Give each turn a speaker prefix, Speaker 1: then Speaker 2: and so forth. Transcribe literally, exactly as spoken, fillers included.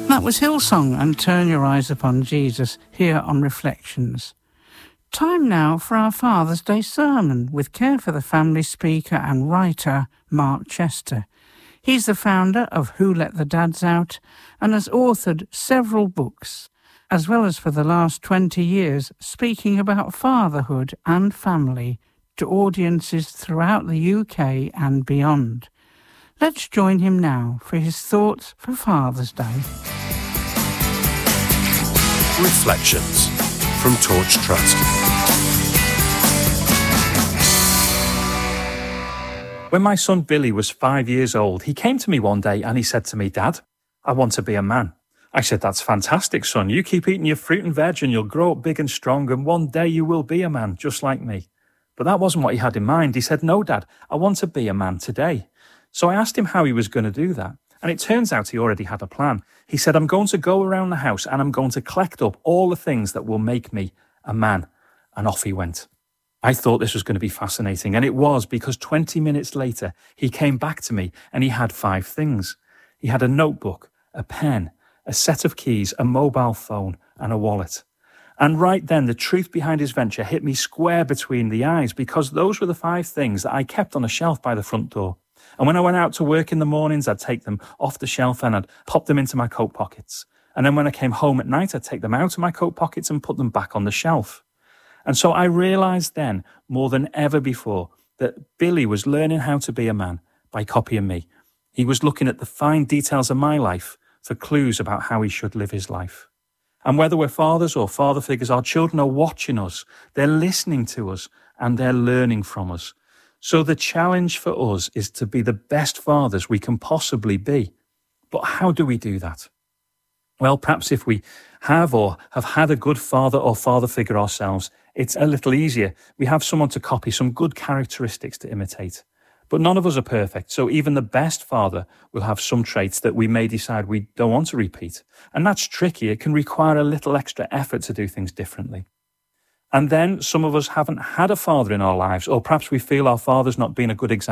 Speaker 1: That was Hillsong and Turn Your Eyes Upon Jesus here on Reflections. Time now for our Father's Day sermon with Care for the Family speaker and writer Mark Chester. He's the founder of Who Let the Dads Out and has authored several books, as well as for the last twenty years speaking about fatherhood and family to audiences throughout the U K and beyond. Let's join him now for his thoughts for Father's Day.
Speaker 2: Reflections from Torch Trust.
Speaker 3: When my son Billy was five years old, he came to me one day and he said to me, "Dad, I want to be a man." I said, "That's fantastic, son. You keep eating your fruit and veg and you'll grow up big and strong and one day you will be a man, just like me." But that wasn't what he had in mind. He said, "No, Dad, I want to be a man today." So I asked him how he was going to do that. And it turns out he already had a plan. He said, "I'm going to go around the house and I'm going to collect up all the things that will make me a man." And off he went. I thought this was going to be fascinating. And it was, because twenty minutes later, he came back to me and he had five things. He had a notebook, a pen, a set of keys, a mobile phone, and a wallet. And right then, the truth behind his venture hit me square between the eyes, because those were the five things that I kept on a shelf by the front door. And when I went out to work in the mornings, I'd take them off the shelf and I'd pop them into my coat pockets. And then when I came home at night, I'd take them out of my coat pockets and put them back on the shelf. And so I realised then, more than ever before, that Billy was learning how to be a man by copying me. He was looking at the fine details of my life for clues about how he should live his life. And whether we're fathers or father figures, our children are watching us, they're listening to us, and they're learning from us. So the challenge for us is to be the best fathers we can possibly be. But how do we do that? Well, perhaps if we have or have had a good father or father figure ourselves, it's a little easier. We have someone to copy, some good characteristics to imitate. But none of us are perfect, so even the best father will have some traits that we may decide we don't want to repeat. And that's tricky. It can require a little extra effort to do things differently. And then some of us haven't had a father in our lives, or perhaps we feel our father's not been a good example.